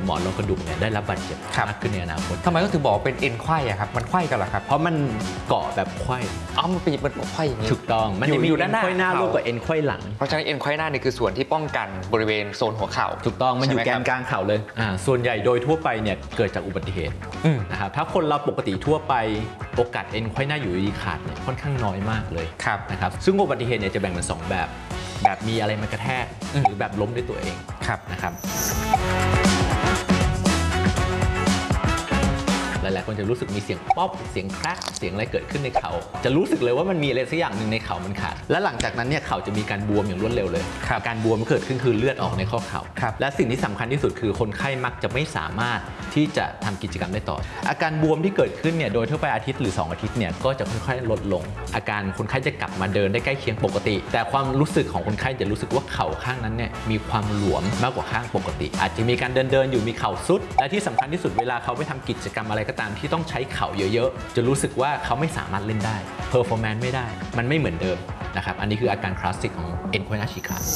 มอนรองกระดูกเนี่ยได้รับบาดเจ็บมากขึ้นในอนาคตทำไมก็ถึงบอกเป็นเอ็นไขว้อะครับมันไขว้กันเหรอครับเพราะมันเกาะแบบไขว้มันเป็นไขว้อย่างนี้ถูกต้องมันจะมีด้านหน้าไขว้หน้าร่วมกับเอ็นไขว้หลังเพราะฉะนั้นเอ็นไขว้หน้านี่คือส่วนที่ป้องกันบริเวณโซนหัวเข่าถูกต้องมันอยู่แกนกลางเข่าเลยส่วนใหญ่โดยทั่วไปเนี่ยเกิดจากอุบัติเหตุนะครับถ้าคนเราปกติทั่วไปโอกาสเอ็นไขว้หน้าอยู่ดีขาดเนี่ยค่อนข้างน้อยมากเลยนะครับซึ่งอุบัติเหตุเนี่ยจะแบ่งเป็น2แบบมีอะไรมากระแทกหรือแบบล้มด้วยตัวเองนะครับหลายๆคนจะรู้สึกมีเสียงป๊อปเสียงแครกเสียงอะไรเกิดขึ้นในเข่าจะรู้สึกเลยว่ามันมีอะไรสักอย่างหนึ่งในเข่ามันขาดและหลังจากนั้นเนี่ยเข่าจะมีการบวมอย่างรวดเร็วเลยการบวมเกิดขึ้นคือเลือดออกในข้อเข่าและสิ่งที่สำคัญที่สุดคือคนไข้มักจะไม่สามารถที่จะทำกิจกรรมได้ต่ออาการบวมที่เกิดขึ้นเนี่ยโดยทั่วไปอาทิตย์หรือ2อาทิตย์เนี่ยก็จะค่อยๆลดลงอาการคนไข้จะกลับมาเดินได้ใกล้เคียงปกติแต่ความรู้สึกของคนไข้จะรู้สึกว่าเข่าข้างนั้นเนี่ยมีความหลวมมากกว่าข้างปกติอาจจะมีการเดินอยู่มีเข่าซุดและที่สำคัญที่สุดเวลาเขาไปทำกิจกรรมอะไรก็ตามที่ต้องใช้เข่าเยอะๆจะรู้สึกว่าเขาไม่สามารถเล่นได้เพอร์ฟอร์แมนซ์ไม่ได้มันไม่เหมือนเดิมนะครับอันนี้คืออาการคลาสสิกของเอ็นไขว้หน้าฉีกขาด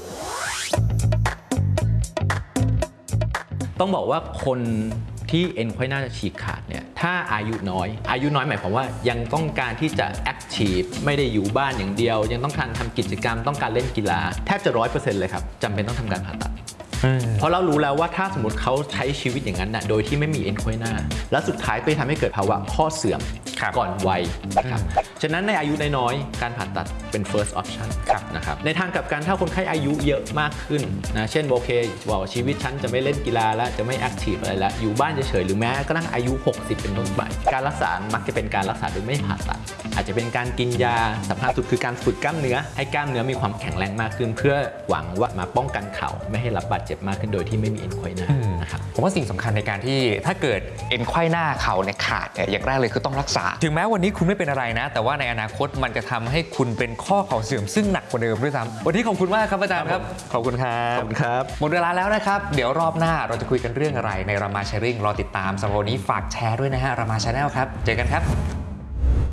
ต้องบอกว่าคนที่เอ็นไขว้หน้าฉีกขาดเนี่ยถ้าอายุน้อยหมายความว่ายังต้องการที่จะแอคทีฟไม่ได้อยู่บ้านอย่างเดียวยังต้องการทำกิจกรรมต้องการเล่นกีฬาแทบจะ 100% เลยครับจำเป็นต้องทำการผ่าตัดเพราะเรารู้แล้วว่าถ้าสมมติเขาใช้ชีวิตอย่างนั้นนะโดยที่ไม่มีเอ็นไขว้หน้าแล้วสุดท้ายก็จะทำให้เกิดภาวะข้อเสื่อมก่อนวัยนะครับฉะนั้นในอายุน้อยๆการผ่าตัดเป็น first option นะครับในทางกลับกันถ้าคนไข้อายุเยอะมากขึ้นนะเช่นโอเคบอกชีวิตฉันจะไม่เล่นกีฬาแล้วจะไม่แอคทีฟอะไรแล้วอยู่บ้านเฉยๆหรือแม้กระทั่งอายุ60เป็นต้นไปการรักษามักจะเป็นการรักษาโดยไม่ผ่าตัดอาจจะเป็นการกินยาสำคัญสุดคือการฝึกกล้ามเนื้อให้กล้ามเนื้อมีความแข็งแรงมากขึ้นเพื่อหวังว่ามาป้องกันเข่าไม่ให้รับบาดเจ็บมากขึ้นโดยที่ไม่มีเอ็นไขว้หน้านะครับผมว่าสิ่งสำคัญในการที่ถ้าเกิดเอ็นไขว้หน้าเข่าเนี่ยขาดเนี่ยอย่างแรกเลยคือต้องรักษาถึงแม้วันนี้คุณไม่เป็นอะไรนะแต่ว่าในอนาคตมันจะทำให้คุณเป็นข้อเข่าเสื่อมซึ่งหนักกว่าเดิมด้วยซ้ำวันนี้ขอบคุณมากครับอาจารย์ครับขอบคุณครับหมดเวลาแล้วนะครับเดี๋ยวรอบหน้าเราจะคุยกันเรื่องอะไรในรามาแชร์ริ่งรอติดตามสำหรับวันนี้ฝากแชร์ด้วยนะฮะรามาชาแนลครับเจอกันครับ